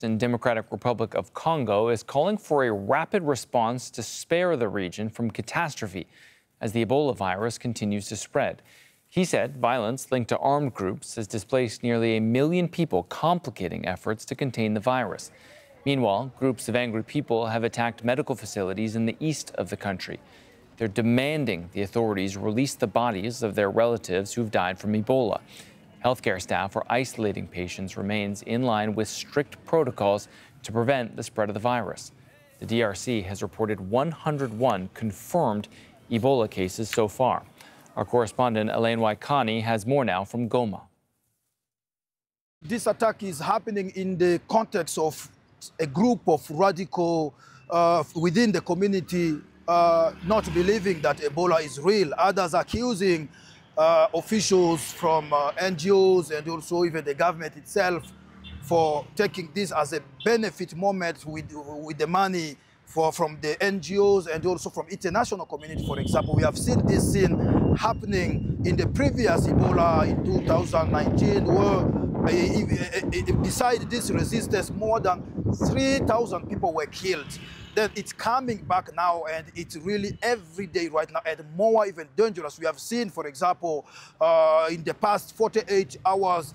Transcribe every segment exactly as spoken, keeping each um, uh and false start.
in Democratic Republic of Congo is calling for a rapid response to spare the region from catastrophe as the Ebola virus continues to spread. He said violence linked to armed groups has displaced nearly a million people, complicating efforts to contain the virus. Meanwhile, groups of angry people have attacked medical facilities in the east of the country. They're demanding the authorities release the bodies of their relatives who've died from Ebola. Healthcare staff are isolating patients remains in line with strict protocols to prevent the spread of the virus. The D R C has reported one hundred one confirmed Ebola cases so far. Our correspondent Elaine Waikani has more now from Goma. This attack is happening in the context of a group of radical uh, within the community uh, not believing that Ebola is real. Others accusing uh, officials from uh, N G Os and also even the government itself for taking this as a benefit moment with, with the money for, from the N G Os and also from international community, for example. We have seen this scene happening in the previous Ebola in two thousand nineteen, where uh, beside this resistance, more than three thousand people were killed. Then it's coming back now, and it's really every day right now, and more even dangerous. We have seen, for example, uh, in the past forty-eight hours,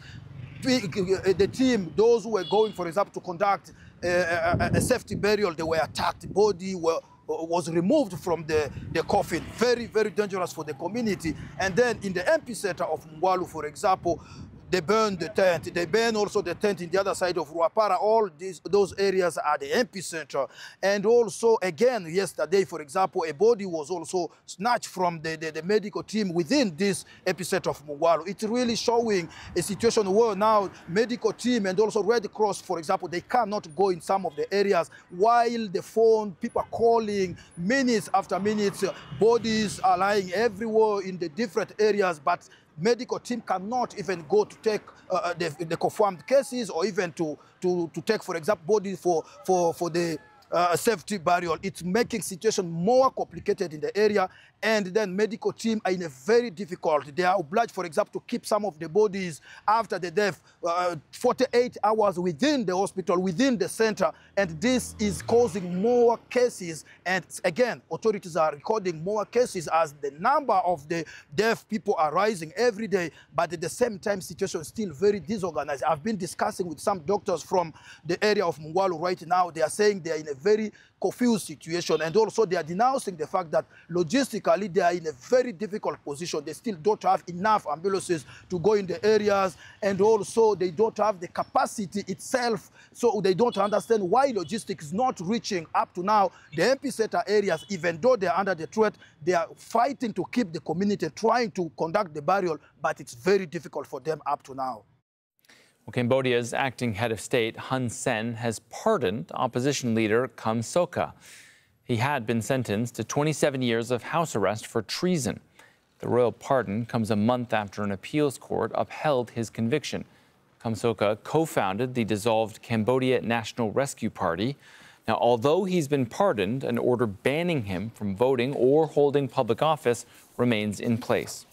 the team, those who were going, for example, to conduct a, a, a safety burial, they were attacked. Body were, was removed from the, the coffin. Very, very dangerous for the community. And then in the epicenter of Mungwalu, for example, they burned the tent. They burned also the tent in the other side of Ruapara. All these, those areas are the epicenter. And also, again, yesterday, for example, a body was also snatched from the, the, the medical team within this epicenter of Mungwalu. It's really showing a situation where now medical team and also Red Cross, for example, they cannot go in some of the areas while the phone, people are calling minutes after minutes. Bodies are lying everywhere in the different areas, but medical team cannot even go to take uh, the, the confirmed cases or even to, to, to take, for example, bodies for, for, for the uh, safety burial. It's making situation more complicated in the area, and then medical team are in a very difficult. They are obliged, for example, to keep some of the bodies after the death uh, forty-eight hours within the hospital, within the center, and this is causing more cases. And again, authorities are recording more cases as the number of the deaf people are rising every day, but at the same time, situation is still very disorganized. I've been discussing with some doctors from the area of Mungwalu right now. They are saying they are in a very confused situation, and also they are denouncing the fact that logistically they are in a very difficult position. They still don't have enough ambulances to go in the areas, and also they don't have the capacity itself, so they don't understand why logistics is not reaching up to now the epicenter areas. Even though they are under the threat, they are fighting to keep the community, trying to conduct the burial, but it's very difficult for them up to now. Well, Cambodia's acting head of state, Hun Sen, has pardoned opposition leader Kem Sokha. He had been sentenced to twenty-seven years of house arrest for treason. The royal pardon comes a month after an appeals court upheld his conviction. Kem Sokha co-founded the dissolved Cambodia National Rescue Party. Now, although he's been pardoned, an order banning him from voting or holding public office remains in place.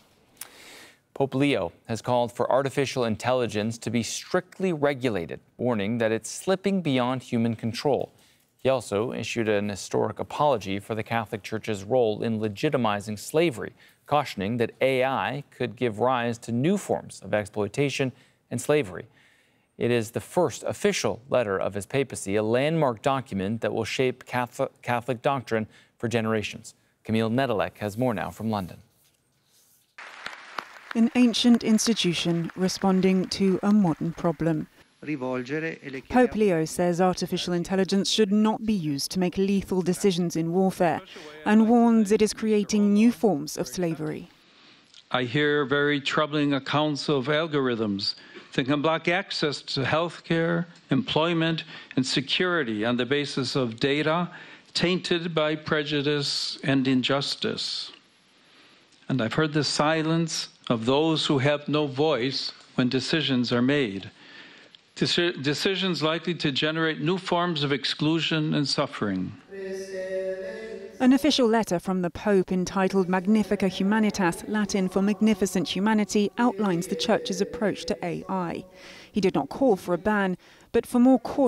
Pope Leo has called for artificial intelligence to be strictly regulated, warning that it's slipping beyond human control. He also issued an historic apology for the Catholic Church's role in legitimizing slavery, cautioning that A I could give rise to new forms of exploitation and slavery. It is the first official letter of his papacy, a landmark document that will shape Catholic, Catholic doctrine for generations. Camille Nedelec has more now from London. An ancient institution responding to a modern problem. Pope Leo says artificial intelligence should not be used to make lethal decisions in warfare and warns it is creating new forms of slavery. I hear very troubling accounts of algorithms that can block access to health care, employment, and security on the basis of data tainted by prejudice and injustice. And I've heard the silence of those who have no voice when decisions are made. Deci- decisions likely to generate new forms of exclusion and suffering. An official letter from the Pope entitled Magnifica Humanitas, Latin for Magnificent Humanity, outlines the Church's approach to A I. He did not call for a ban, but for more caution.